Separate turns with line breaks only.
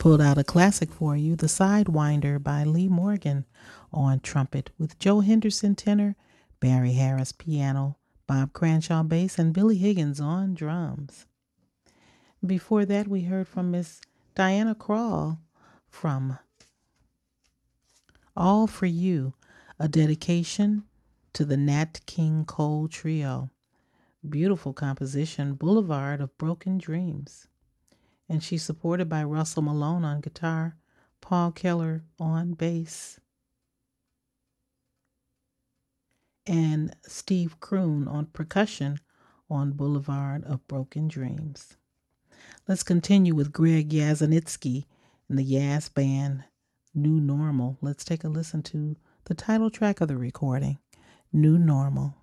Pulled out a classic for you, The Sidewinder by Lee Morgan on trumpet, with Joe Henderson tenor, Barry Harris piano, Bob Cranshaw bass, and Billy Higgins on drums. Before that, we heard from Miss Diana Krall from All for You, a dedication to the Nat King Cole Trio. Beautiful composition, Boulevard of Broken Dreams. And she's supported by Russell Malone on guitar, Paul Keller on bass, and Steve Kroon on percussion on Boulevard of Broken Dreams. Let's continue with Greg Yazanitsky and the Yaz Band, New Normal. Let's take a listen to the title track of the recording, New Normal.